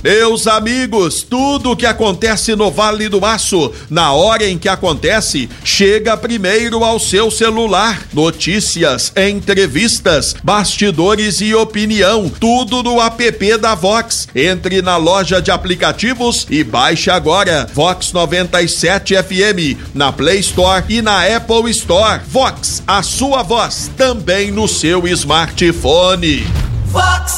Meus amigos, tudo o que acontece no Vale do Aço, na hora em que acontece, chega primeiro ao seu celular. Notícias, entrevistas, bastidores e opinião, tudo no app da Vox. Entre na loja de aplicativos e baixe agora Vox 97 FM, na Play Store e na Apple Store. Vox, a sua voz, também no seu smartphone. Vox